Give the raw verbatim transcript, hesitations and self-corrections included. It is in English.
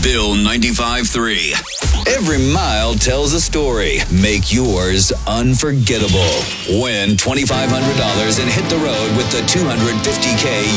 Bill ninety-five three. Every mile tells a story. Make yours unforgettable. Win twenty-five hundred dollars and hit the road with the two hundred fifty K